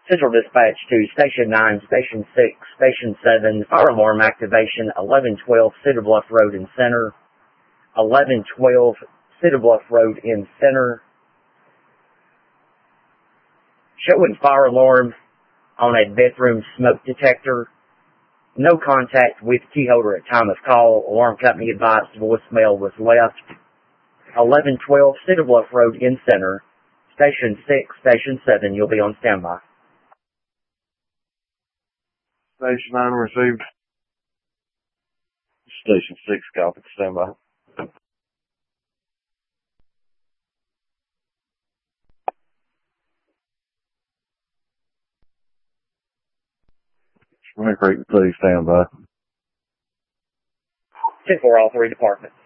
Central Dispatch to Station 9, Station 6, Station 7, fire alarm activation, 1112 Cedar Bluff Road in Center, 1112 Cedar Bluff Road in Center. Showing fire alarm on a bedroom smoke detector. No contact with key holder at time of call. Alarm company advised voicemail was left. 1112 Cedar Bluff Road in Center. Station 6, Station 7, you'll be on standby. Station 9 received. Station 6, copy, standby. Spring Creek, please stand by. 10-4, all three departments.